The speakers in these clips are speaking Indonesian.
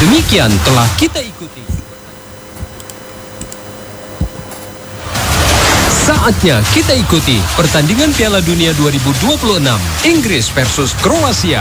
Demikian telah kita ikuti. Saatnya kita ikuti pertandingan Piala Dunia 2026 Inggris versus Kroasia.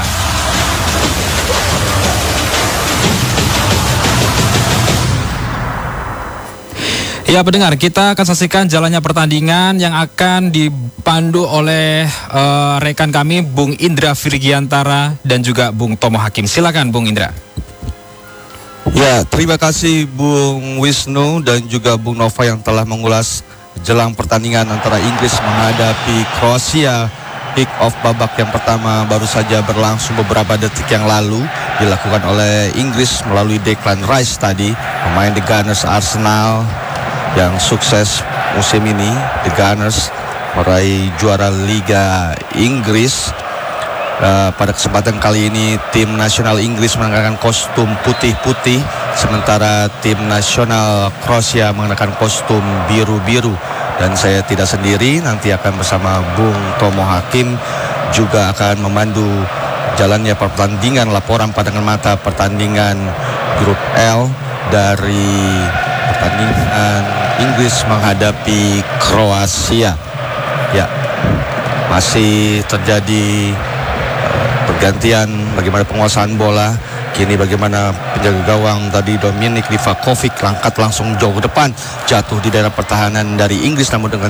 Ya pendengar, kita akan saksikan jalannya pertandingan yang akan dipandu oleh rekan kami Bung Indra Virgiantara dan juga Bung Tomo Hakim. Silakan Bung Indra. Ya, terima kasih Bung Wisnu dan juga Bung Nova yang telah mengulas jelang pertandingan antara Inggris menghadapi Kroasia. Kick off babak yang pertama baru saja berlangsung beberapa detik yang lalu, dilakukan oleh Inggris melalui Declan Rice tadi, pemain The Gunners Arsenal yang sukses musim ini. The Gunners meraih juara Liga Inggris. Pada kesempatan kali ini tim nasional Inggris mengenakan kostum putih-putih, sementara tim nasional Kroasia mengenakan kostum biru-biru. Dan saya tidak sendiri, nanti akan bersama Bung Tomo Hakim juga akan memandu jalannya pertandingan, laporan pandangan mata pertandingan grup L dari pertandingan Inggris menghadapi Kroasia. Ya, masih terjadi pergantian bagaimana penguasaan bola. Kini bagaimana penjaga gawang tadi Dominik Livakovic angkat langsung jauh ke depan, jatuh di daerah pertahanan dari Inggris, namun dengan